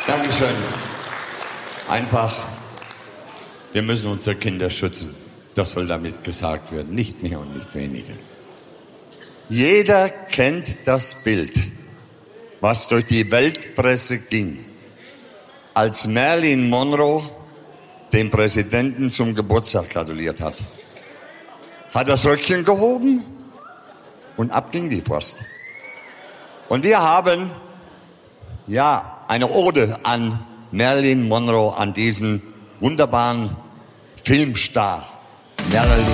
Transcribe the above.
Dankeschön. Einfach, wir müssen unsere Kinder schützen. Das soll damit gesagt werden, nicht mehr und nicht weniger. Jeder kennt das Bild, was durch die Weltpresse ging, als Marilyn Monroe dem Präsidenten zum Geburtstag gratuliert hat. Hat das Röckchen gehoben und ab ging die Post. Und wir haben ja eine Ode an Marilyn Monroe, an diesen wunderbaren Filmstar Marilyn